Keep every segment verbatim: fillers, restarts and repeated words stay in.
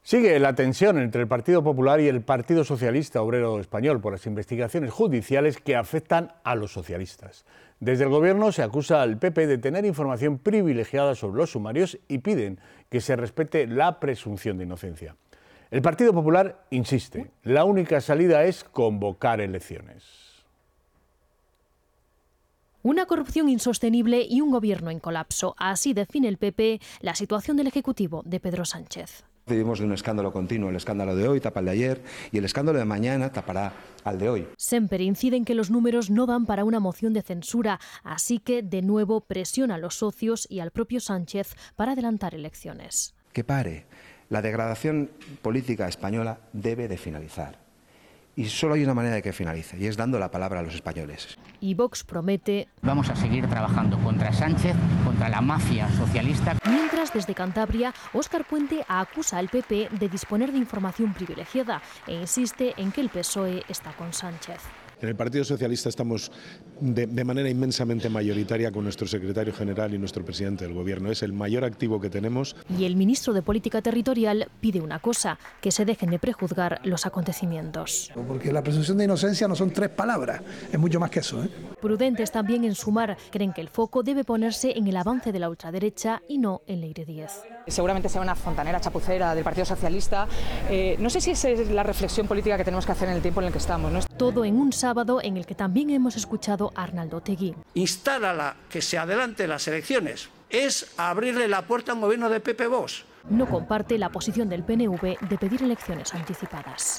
Sigue la tensión entre el Partido Popular y el Partido Socialista Obrero Español por las investigaciones judiciales que afectan a los socialistas. Desde el Gobierno se acusa al P P de tener información privilegiada sobre los sumarios y piden que se respete la presunción de inocencia. El Partido Popular insiste, la única salida es convocar elecciones. Una corrupción insostenible y un gobierno en colapso. Así define el P P la situación del Ejecutivo de Pedro Sánchez. Vivimos de un escándalo continuo. El escándalo de hoy tapa el de ayer y el escándalo de mañana tapará al de hoy. Semper incide en que los números no dan para una moción de censura, así que de nuevo presiona a los socios y al propio Sánchez para adelantar elecciones. Que pare. La degradación política española debe de finalizar. Y solo hay una manera de que finalice, y es dando la palabra a los españoles. Y Vox promete... Vamos a seguir trabajando contra Sánchez, contra la mafia socialista. Mientras, desde Cantabria, Óscar Puente acusa al P P de disponer de información privilegiada e insiste en que el P S O E está con Sánchez. En el Partido Socialista estamos de, de manera inmensamente mayoritaria con nuestro secretario general y nuestro presidente del Gobierno. Es el mayor activo que tenemos. Y el ministro de Política Territorial pide una cosa, que se dejen de prejuzgar los acontecimientos. Porque la presunción de inocencia no son tres palabras, es mucho más que eso, ¿eh? Prudentes también en Sumar, creen que el foco debe ponerse en el avance de la ultraderecha y no en Leire Díez. Seguramente sea una fontanera chapucera del Partido Socialista. Eh, no sé si esa es la reflexión política que tenemos que hacer en el tiempo en el que estamos, ¿no? Todo en un sábado en el que también hemos escuchado a Arnaldo Otegi. Instar a la que se adelante las elecciones es abrirle la puerta a un gobierno de P P Vox. No comparte la posición del P N V de pedir elecciones anticipadas.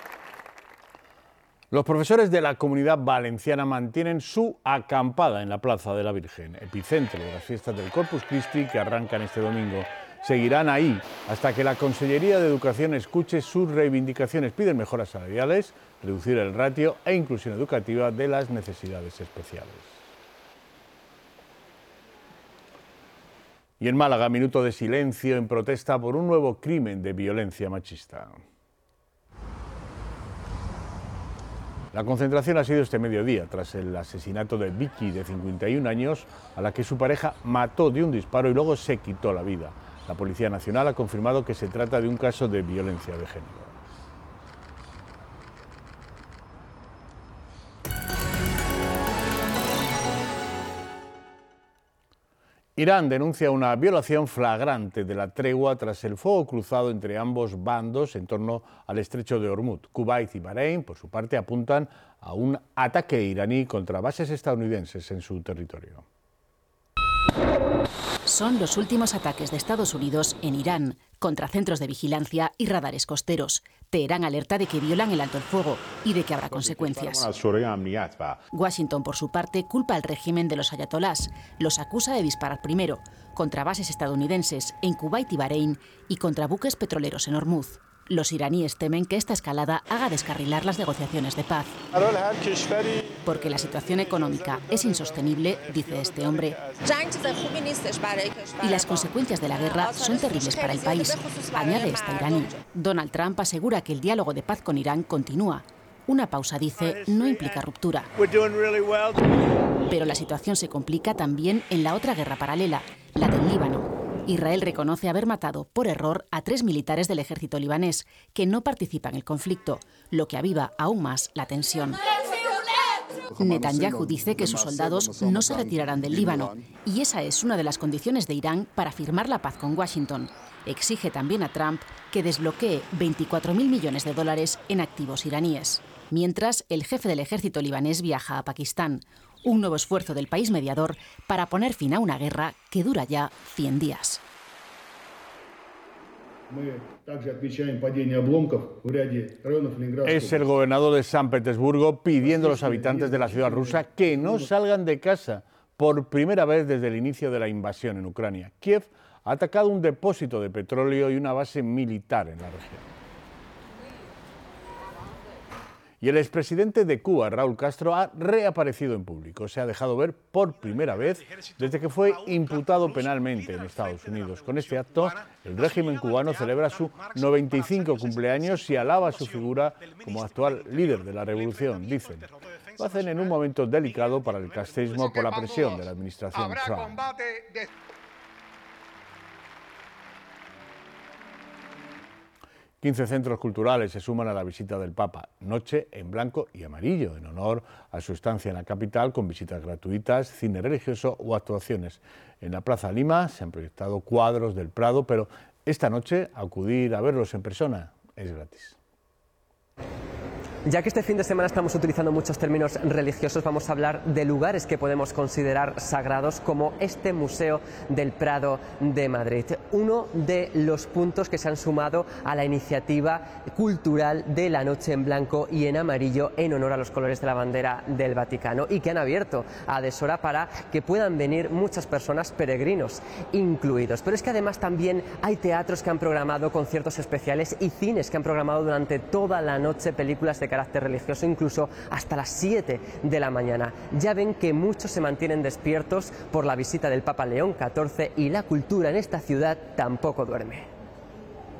Los profesores de la Comunidad Valenciana mantienen su acampada en la Plaza de la Virgen, epicentro de las fiestas del Corpus Christi que arrancan este domingo. Seguirán ahí hasta que la Consellería de Educación escuche sus reivindicaciones. Piden mejoras salariales, reducir el ratio e inclusión educativa de las necesidades especiales. Y en Málaga, minuto de silencio en protesta por un nuevo crimen de violencia machista. La concentración ha sido este mediodía, tras el asesinato de Vicky, de cincuenta y un años, a la que su pareja mató de un disparo y luego se quitó la vida. La Policía Nacional ha confirmado que se trata de un caso de violencia de género. Irán denuncia una violación flagrante de la tregua tras el fuego cruzado entre ambos bandos en torno al estrecho de Hormuz. Kuwait y Bahrein, por su parte, apuntan a un ataque iraní contra bases estadounidenses en su territorio. Son los últimos ataques de Estados Unidos en Irán contra centros de vigilancia y radares costeros. Teherán alerta de que violan el alto el fuego y de que habrá consecuencias. Washington, por su parte, culpa al régimen de los ayatolás. Los acusa de disparar primero contra bases estadounidenses en Kuwait y Bahrein y contra buques petroleros en Hormuz. Los iraníes temen que esta escalada haga descarrilar las negociaciones de paz. Porque la situación económica es insostenible, dice este hombre, y las consecuencias de la guerra son terribles para el país, añade esta iraní. Donald Trump asegura que el diálogo de paz con Irán continúa. Una pausa, dice, no implica ruptura. Pero la situación se complica también en la otra guerra paralela, la del Líbano. Israel reconoce haber matado por error a tres militares del ejército libanés que no participan en el conflicto, lo que aviva aún más la tensión. Netanyahu dice que sus soldados no se retirarán del Líbano y esa es una de las condiciones de Irán para firmar la paz con Washington. Exige también a Trump que desbloquee veinticuatro mil millones de dólares en activos iraníes. Mientras, el jefe del ejército libanés viaja a Pakistán, un nuevo esfuerzo del país mediador para poner fin a una guerra que dura ya cien días. Es el gobernador de San Petersburgo pidiendo a los habitantes de la ciudad rusa que no salgan de casa por primera vez desde el inicio de la invasión en Ucrania. Kiev ha atacado un depósito de petróleo y una base militar en la región. Y el expresidente de Cuba, Raúl Castro, ha reaparecido en público. Se ha dejado ver por primera vez desde que fue imputado penalmente en Estados Unidos. Con este acto, el régimen cubano celebra su noventa y cinco cumpleaños y alaba su figura como actual líder de la revolución, dicen. Lo hacen en un momento delicado para el castrismo por la presión de la administración Trump. quince centros culturales se suman a la visita del Papa, noche en blanco y amarillo, en honor a su estancia en la capital, con visitas gratuitas, cine religioso o actuaciones. En la Plaza Lima se han proyectado cuadros del Prado, pero esta noche acudir a verlos en persona es gratis. Ya que este fin de semana estamos utilizando muchos términos religiosos, vamos a hablar de lugares que podemos considerar sagrados, como este Museo del Prado de Madrid, uno de los puntos que se han sumado a la iniciativa cultural de la noche en blanco y en amarillo en honor a los colores de la bandera del Vaticano, y que han abierto a deshora para que puedan venir muchas personas, peregrinos incluidos. Pero es que además también hay teatros que han programado conciertos especiales y cines que han programado durante toda la noche películas de carácter religioso, incluso hasta las siete de la mañana. Ya ven que muchos se mantienen despiertos por la visita del Papa León catorce y la cultura en esta ciudad tampoco duerme.